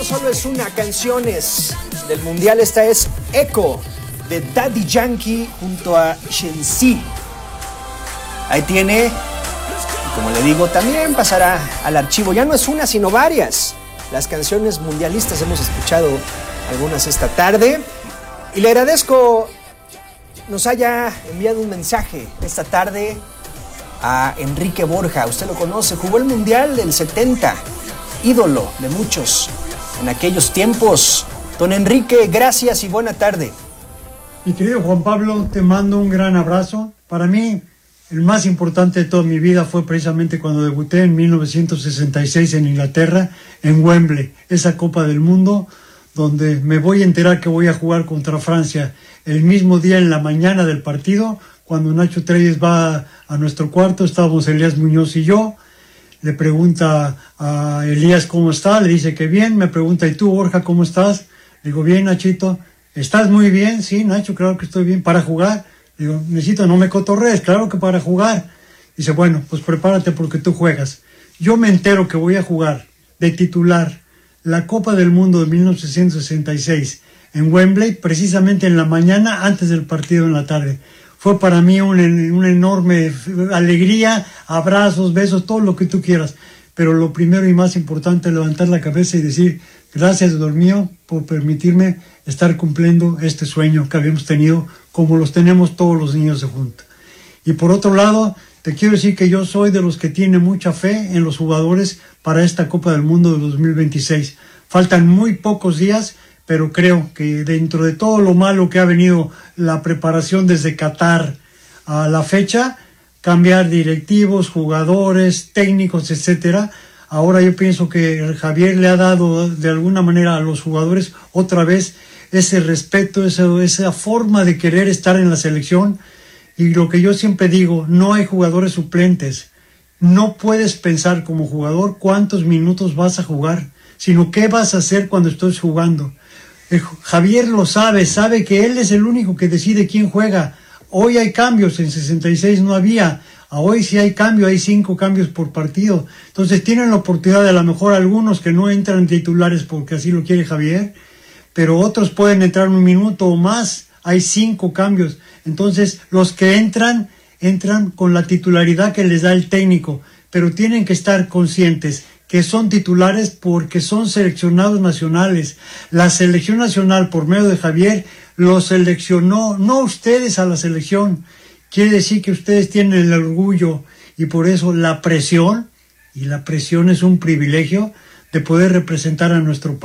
no solo es una, canciones del mundial. Esta es Echo de Daddy Yankee junto a Shensi. Ahí tiene, y como le digo, también pasará al archivo. Ya no es una, sino varias. Las canciones mundialistas, hemos escuchado algunas esta tarde. Y le agradezco nos haya enviado un mensaje esta tarde a Enrique Borja. Usted lo conoce, jugó el Mundial del 70, ídolo de muchos en aquellos tiempos. Don Enrique, gracias y buena tarde. Mi querido Juan Pablo, te mando un gran abrazo. Para mí, el más importante de toda mi vida fue precisamente cuando debuté en 1966 en Inglaterra, en Wembley, esa Copa del Mundo, donde me voy a enterar que voy a jugar contra Francia el mismo día en la mañana del partido. Cuando Nacho Treyes va a nuestro cuarto, estábamos Elías Muñoz y yo. Le pregunta a Elías cómo está, le dice que bien. Me pregunta, ¿y tú, Borja, cómo estás? Le digo, bien, Nachito. ¿Estás muy bien? Sí, Nacho, claro que estoy bien. ¿Para jugar? Le digo, necesito, no me cotorrees, claro que para jugar. Dice, bueno, pues prepárate porque tú juegas. Yo me entero que voy a jugar de titular la Copa del Mundo de 1966 en Wembley, precisamente en la mañana, antes del partido en la tarde. Fue para mí una enorme alegría, abrazos, besos, todo lo que tú quieras. Pero lo primero y más importante es levantar la cabeza y decir, gracias, Dios mío, por permitirme estar cumpliendo este sueño que habíamos tenido, como los tenemos todos los niños de junta. Y por otro lado, te quiero decir que yo soy de los que tiene mucha fe en los jugadores para esta Copa del Mundo de 2026. Faltan muy pocos días, pero creo que dentro de todo lo malo que ha venido la preparación desde Qatar a la fecha, cambiar directivos, jugadores, técnicos, etcétera. Ahora yo pienso que Javier le ha dado de alguna manera a los jugadores otra vez ese respeto, esa forma de querer estar en la selección. Y lo que yo siempre digo, no hay jugadores suplentes. No puedes pensar como jugador cuántos minutos vas a jugar, sino qué vas a hacer cuando estés jugando. Javier lo sabe que él es el único que decide quién juega. Hoy hay cambios, en 66 no había. Hoy sí hay cambio, hay 5 cambios por partido. Entonces tienen la oportunidad de a lo mejor algunos que no entran titulares porque así lo quiere Javier, pero otros pueden entrar un minuto o más. Hay 5 cambios. Entonces los que entran con la titularidad que les da el técnico, pero tienen que estar conscientes que son titulares porque son seleccionados nacionales. La selección nacional, por medio de Javier, los seleccionó, no ustedes a la selección. Quiere decir que ustedes tienen el orgullo y por eso la presión, y la presión es un privilegio de poder representar a nuestro país.